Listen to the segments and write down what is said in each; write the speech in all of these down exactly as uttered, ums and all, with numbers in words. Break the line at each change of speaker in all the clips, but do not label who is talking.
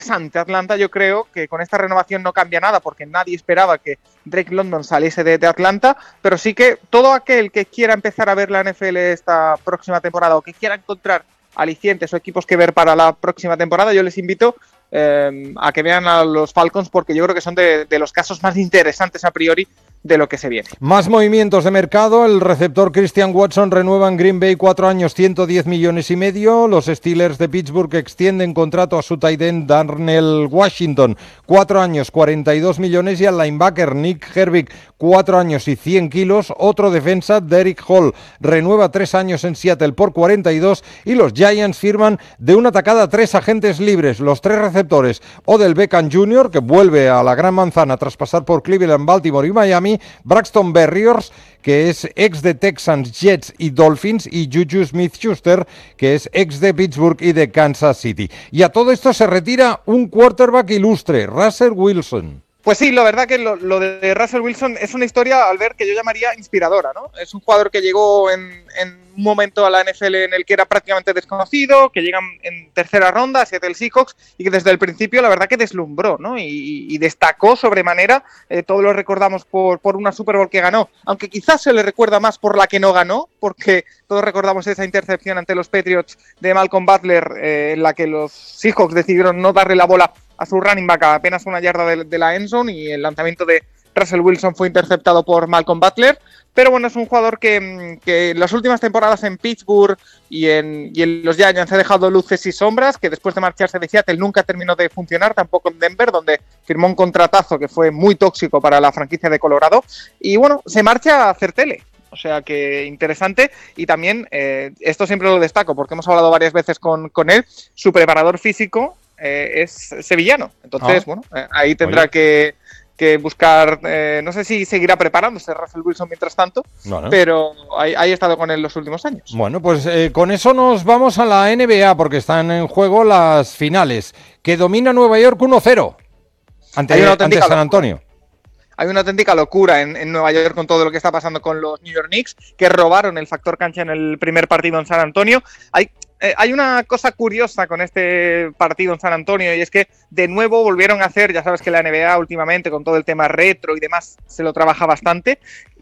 interesante Atlanta. Yo creo que con esta renovación no cambia nada porque nadie esperaba que Drake London saliese de, de Atlanta, pero sí que todo aquel que quiera empezar a ver la N F L esta próxima temporada o que quiera encontrar alicientes o equipos que ver para la próxima temporada, yo les invito eh, a que vean a los Falcons porque yo creo que son de, de los casos más interesantes a priori de lo que se viene.
Más movimientos de mercado. El receptor Christian Watson renueva en Green Bay cuatro años, ciento diez millones y medio. Los Steelers de Pittsburgh extienden contrato a su tight end Darnell Washington, cuatro años, cuarenta y dos millones. Y al linebacker Nick Herbig, cuatro años y cien kilos. Otro defensa, Derek Hall, renueva tres años en Seattle por cuarenta y dos. Y los Giants firman de una tacada tres agentes libres. Los tres receptores, Odell Beckham junior, que vuelve a la Gran Manzana tras pasar por Cleveland, Baltimore y Miami. Braxton Berrios, que es ex de Texans, Jets y Dolphins, y Juju Smith-Schuster, que es ex de Pittsburgh y de Kansas City. Y a todo esto se retira un quarterback ilustre, Russell Wilson.
Pues sí, la verdad que lo, lo de Russell Wilson es una historia, Albert, que yo llamaría inspiradora, ¿no? Es un jugador que llegó en, en un momento a la N F L en el que era prácticamente desconocido, que llega en tercera ronda a Seattle Seahawks y que desde el principio la verdad que deslumbró, ¿no? Y, y destacó sobremanera, eh, todos lo recordamos por, por una Super Bowl que ganó, aunque quizás se le recuerda más por la que no ganó, porque todos recordamos esa intercepción ante los Patriots de Malcolm Butler, eh, en la que los Seahawks decidieron no darle la bola a su running back a apenas una yarda de, de la endzone y el lanzamiento de Russell Wilson fue interceptado por Malcolm Butler. Pero bueno, es un jugador que, que en las últimas temporadas en Pittsburgh y en, y en los Giants ha dejado luces y sombras, que después de marcharse de Seattle nunca terminó de funcionar, tampoco en Denver, donde firmó un contratazo que fue muy tóxico para la franquicia de Colorado. Y bueno, se marcha a hacer tele. O sea que interesante. Y también, eh, esto siempre lo destaco porque hemos hablado varias veces con, con él, su preparador físico eh, es sevillano. Entonces, ah. bueno, eh, ahí tendrá que... que buscar, eh, no sé si seguirá preparándose Russell Wilson mientras tanto, bueno. pero ahí, ahí he estado con él los últimos años.
Bueno, pues eh, con eso nos vamos a la N B A, porque están en juego las finales, que domina Nueva York uno cero ante, ante San Antonio.
Locura. Hay una auténtica locura en, en Nueva York con todo lo que está pasando con los New York Knicks, que robaron el factor cancha en el primer partido en San Antonio. Hay Eh, hay una cosa curiosa con este partido en San Antonio y es que de nuevo volvieron a hacer, ya sabes que la N B A últimamente con todo el tema retro y demás se lo trabaja bastante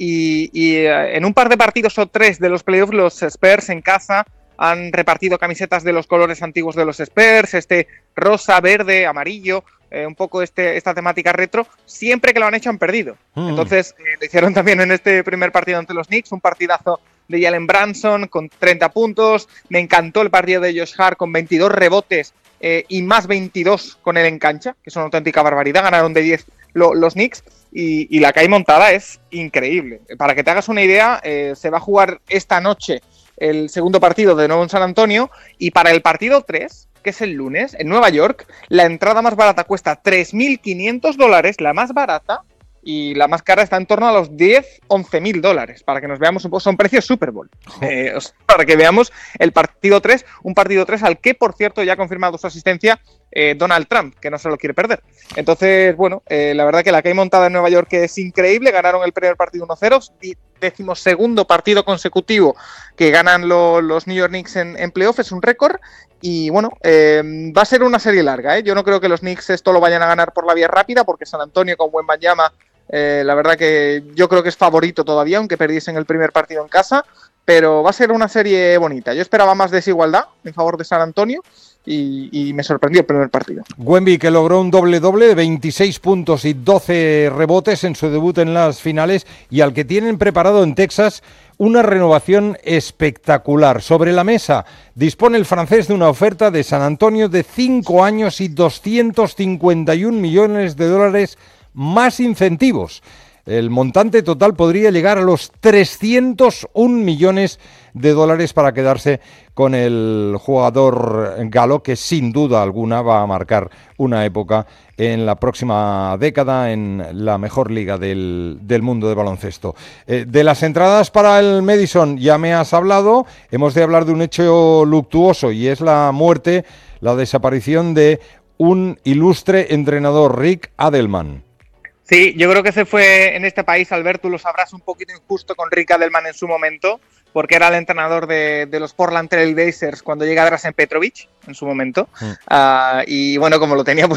y, y eh, en un par de partidos o tres de los playoffs los Spurs en casa han repartido camisetas de los colores antiguos de los Spurs, este rosa, verde, amarillo, eh, un poco este, esta temática retro, siempre que lo han hecho han perdido. Mm. Entonces eh, lo hicieron también en este primer partido ante los Knicks, un partidazo de Jalen Brunson con treinta puntos. Me encantó el partido de Josh Hart con veintidós rebotes eh, y más veintidós con él en cancha, que es una auténtica barbaridad. Ganaron de diez lo, los Knicks y, y la que hay montada es increíble. Para que te hagas una idea, eh, se va a jugar esta noche el segundo partido de nuevo en San Antonio y para el partido tres, que es el lunes, en Nueva York, la entrada más barata cuesta tres mil quinientos dólares, la más barata, y la más cara está en torno a los diez, once mil dólares, para que nos veamos un poco, son precios Super Bowl, eh, o sea, para que veamos el partido tres, un partido tres al que, por cierto, ya ha confirmado su asistencia eh, Donald Trump, que no se lo quiere perder. Entonces, bueno, eh, la verdad que la que hay montada en Nueva York es increíble, ganaron el primer partido uno cero, decimosegundo partido consecutivo que ganan lo, los New York Knicks en, en playoff, es un récord, y bueno, eh, va a ser una serie larga, ¿eh? Yo no creo que los Knicks esto lo vayan a ganar por la vía rápida, porque San Antonio con Wembanyama, eh, la verdad que yo creo que es favorito todavía, aunque perdiesen el primer partido en casa, pero va a ser una serie bonita. Yo esperaba más desigualdad en favor de San Antonio, Y, y me sorprendió el primer partido.
Wemby, que logró un doble-doble de veintiséis puntos y doce rebotes en su debut en las finales, y al que tienen preparado en Texas una renovación espectacular. Sobre la mesa dispone el francés de una oferta de San Antonio de cinco años y doscientos cincuenta y un millones de dólares más incentivos. El montante total podría llegar a los trescientos un millones de dólares para quedarse con el jugador galo, que sin duda alguna va a marcar una época en la próxima década en la mejor liga del, del mundo de baloncesto. Eh, de las entradas para el Madison ya me has hablado. Hemos de hablar de un hecho luctuoso y es la muerte, la desaparición de un ilustre entrenador, Rick Adelman.
Sí, yo creo que se fue en este país, Albert, tú lo sabrás, un poquito injusto con Rick Adelman en su momento, porque era el entrenador de, de los Portland Trail Blazers cuando llega Drazen Petrovic en su momento. Mm. Uh, y bueno, como lo tenía pues